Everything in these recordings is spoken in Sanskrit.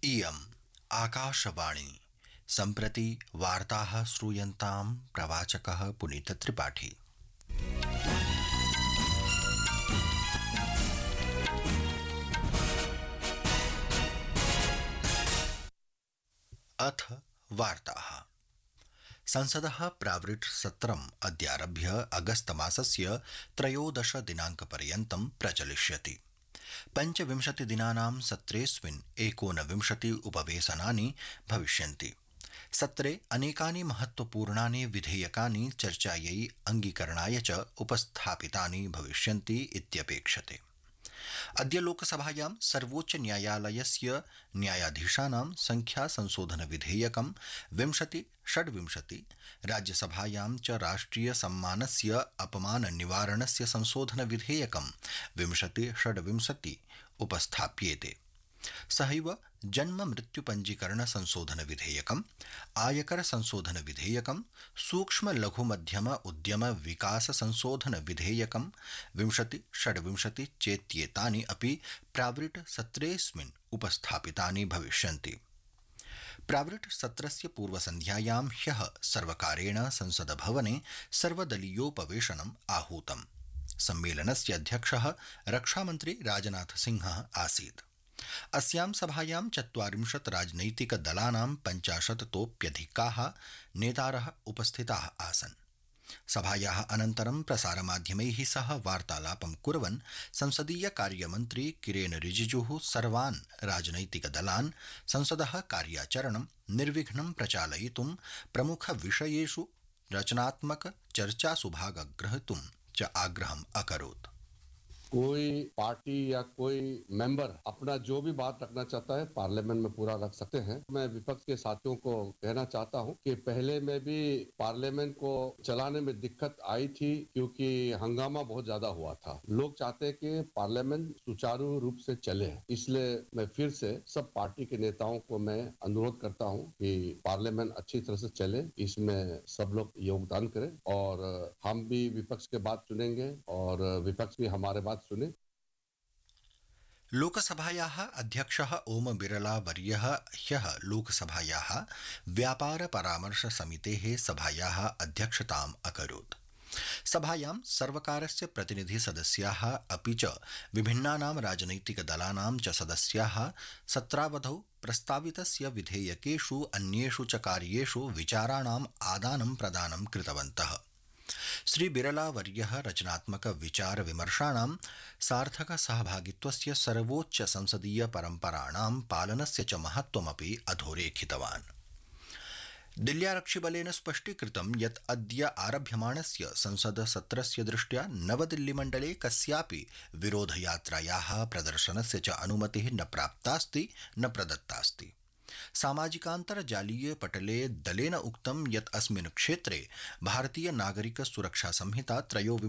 इयम् आकाशवाणी सम्प्रति वार्ताः श्रूयन्तां प्रवाचकः पुनीतत्रिपाठी। अथ वार्ताः। संसदः प्रावृट् सत्रम् अद्यारभ्य अगस्त मासस्य 13 दिनाङ्कपर्यन्तं प्रचलिष्यति। 25 दिनानां सत्रेऽस्मिन् 29 उपवेशनानि भविष्यन्ति। सत्रे अनेकानि महत्वपूर्णानि विधेयकानि चर्चायै अङ्गीकरणाय च उपस्थापितानि भविष्यन्ति इत्यपेक्षते। अद्य लोकसभायां सर्वोच्च न्यायालयस्य न्यायाधीशानां संख्या संशोधन विधेयकं 2026, राज्यसभायां च राष्ट्रिय सम्मानस्य अपमान निवारणस्य संशोधन विधेयकं 2026 उपस्थाप्येते। सहैव जन्म मृत्यु पंजीकरण संशोधन विधेयकम्, आयकर संशोधन विधेयकं, सूक्ष्म लघु मध्यम उद्यम विकास संशोधन विधेयकं 2026 चेत्येतानि अपि प्रावृट् सत्रेऽस्मिन् उपस्थापितानि भविष्यन्ति। प्रावृट् सत्रस्य पूर्वसन्ध्यायां ह्यः सर्वकारेण संसदभवने सर्वदलीयोपवेशनम् आहूतम्। सम्मेलनस्य अध्यक्षः रक्षामन्त्री राजनाथ सिंहः आसीत्। अस्यां सभायां 40 राजनैतिकदलानां 50तोऽप्यधिकाः नेतारः उपस्थिताः आसन्। सभायाः अनन्तरं प्रसारमाध्यमैः सह वार्तालापं कुर्वन् संसदीय कार्यमन्त्री किरेन रिजिजुः सर्वान् राजनैतिकदलान् संसदः कार्याचरणं निर्विघ्नं प्रचालयितुं प्रमुखविषयेषु रचनात्मक चर्चासु भागग्रहीतुं च आग्रहम् अकरोत्। कोई पार्टी या कोई मेंबर अपना जो भी बात रखना चाहता है पार्लियामेंट में पूरा रख सकते हैं। मैं विपक्ष के साथियों को कहना चाहता हूं कि पहले में भी पार्लियामेंट को चलाने में दिक्कत आई थी क्योंकि हंगामा बहुत ज्यादा हुआ था। लोग चाहते हैं कि पार्लियामेंट सुचारू रूप से चले, इसलिए मैं फिर से सब पार्टी के नेताओं को मैं अनुरोध करता हूं कि पार्लियामेंट अच्छी तरह से चले, इसमें सब लोग योगदान करें और हम भी विपक्ष के बात सुनेंगे और विपक्ष भी हमारे बात सुने। लोकसभायाः अध्यक्षः ओम बिरला वर्यः ह्यः लोकसभायाः व्यापार परामर्श समितेः सभायाः अध्यक्षताम् अकरोत्। सभायां सर्वकारस्य प्रतिनिधिसदस्याः अपि च विभिन्नानां राजनैतिकदलानां च सदस्याः सत्रावधौ प्रस्तावितस्य विधेयकेषु अन्येषु च कार्येषु विचाराणाम् आदानं प्रदानं कृतवन्तः। श्री बिरला वर्यः रचनात्मक विचार विमर्शाणां सार्थक सहभागित्वस्य सर्वोच्च संसदीय परम्पराणां पालनस्य च महत्वमपि अधोरेखितवान्। दिल्ल्यारक्षिबलेन स्पष्टीकृतं यत् अद्य आरभ्यमाणस्य संसद सत्रस्य दृष्ट्या नवदिल्लीमण्डले कस्यापि विरोधयात्रायाः प्रदर्शनस्य च अनुमतिः न प्राप्तास्ति न प्रदत्तास्ति। सामाजिकान्तर्जालीय पटले दलेन उक्तं यत् अस्मिन् क्षेत्रे भारतीय नागरिक सुरक्षा संहिता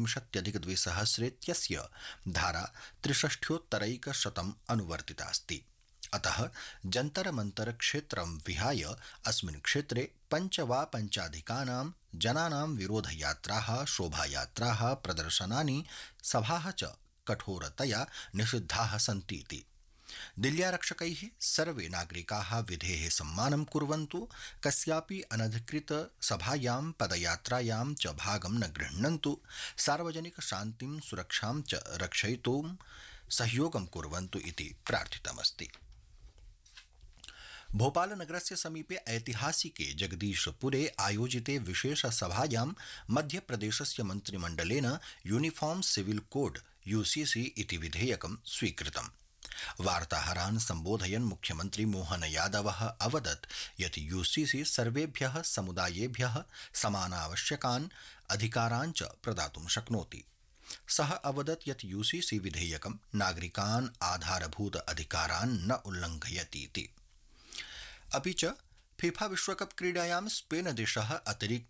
23+200 धारा 63 अनुवर्तितास्ति। अतः जन्तर मंतर क्षेत्रं विहाय अस्मिन् क्षेत्रे 5 वा 5अधिकानां जनानां विरोधयात्राः, शोभायात्राः, प्रदर्शनानि, सभाः च कठोरतया निषिद्धाः सन्तीति। दिल्ल्यारक्षकैः सर्वे नागरिकाः विधेः सम्मानं कुर्वन्तु, कस्यापि अनधिकृत सभायां पदयात्रायां च भागं न गृह्णन्तु, सार्वजनिक शान्तिं सुरक्षां च रक्षयितुं सहयोगं कुर्वन्तु इति प्रार्थितमस्ति। भोपाल नगरस्य समीपे ऐतिहासिके जगदीशपुरे आयोजिते विशेष सभायां मध्यप्रदेशस्य मन्त्रिमण्डलेन यूनिफॉर्म सिविल कोड UCC इति विधेयकं स्वीकृतम्। वार्ताहरान् सम्बोधयन् मुख्यमन्त्री मोहन यादवः अवदत् यत् UCC सर्वेभ्यः समुदायेभ्यः समानावश्यकान् अधिकारान् च प्रदातुं शक्नोति। सः अवदत् यत् UCC विधेयकं नागरिकान् आधारभूत अधिकारान् न उल्लङ्घयतीति। अपि च फीफा विश्वकप क्रीडायां स्पेन देशः